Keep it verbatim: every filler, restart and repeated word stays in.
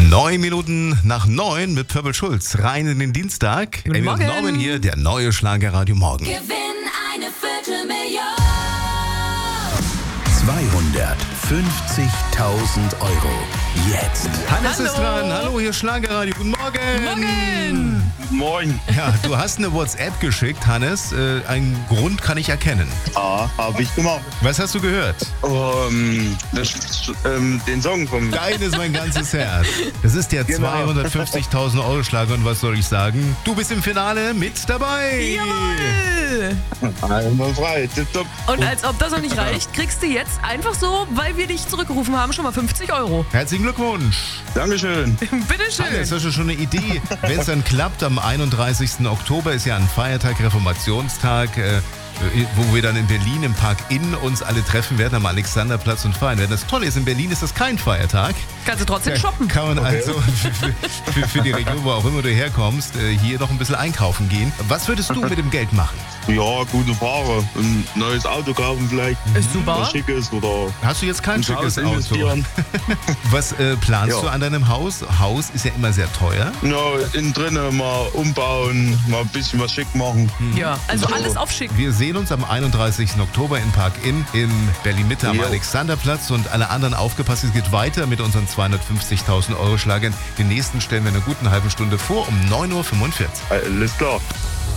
Neun Minuten nach neun mit Purple Schulz. Rein in den Dienstag. Guten Amy und Morgen. Norman hier, der neue Schlagerradio Morgen. Gewinn eine Viertelmillion. zweihundertfünfzigtausend Euro. Jetzt. Hannes Hallo. ist dran. Hallo, hier Schlagerradio. Guten Morgen. Morgen! Moin. Ja, du hast eine WhatsApp geschickt, Hannes. Äh, einen Grund kann ich erkennen. Ah, habe ich gemacht. Was hast du gehört? Ähm, das, ähm, den Song vom... Dein ist mein ganzes Herz. Das ist der Genau. zweihundertfünfzigtausend Euro Schlager und was soll ich sagen? Du bist im Finale mit dabei. Jawohl! Einmal frei. Tipptopp. Und als ob das noch nicht reicht, kriegst du jetzt einfach so, weil wir dich zurückgerufen haben, schon mal fünfzig Euro. Herzlichen Glückwunsch. Dankeschön. Bitteschön. Hannes, hast du schon eine Idee? Wenn es dann klappt, am einunddreißigsten Oktober ist ja ein Feiertag, Reformationstag, äh, wo wir dann in Berlin im Park Inn uns alle treffen werden, am Alexanderplatz und feiern werden. Das Tolle ist, in Berlin ist das kein Feiertag. Kannst du trotzdem shoppen. Kann man also für, für, für die Region, wo auch immer du herkommst, äh, hier noch ein bisschen einkaufen gehen. Was würdest du mit dem Geld machen? Ja, gute Fahrer. Ein neues Auto kaufen vielleicht. Ist super. Was Schickes oder Hast du jetzt kein ein schickes Haus Auto? investieren. Was äh, planst Ja. du an deinem Haus? Haus ist ja immer sehr teuer. Ja, innen drinnen mal umbauen, mal ein bisschen was schick machen. Ja, also So. alles auf schick. Wir sehen uns am einunddreißigsten Oktober in Park Inn in Berlin-Mitte am Jo. Alexanderplatz und alle anderen aufgepasst, es geht weiter mit unseren zweihundertfünfzigtausend Euro Schlagern. Den nächsten stellen wir in einer guten halben Stunde vor um neun Uhr fünfundvierzig. Alles klar.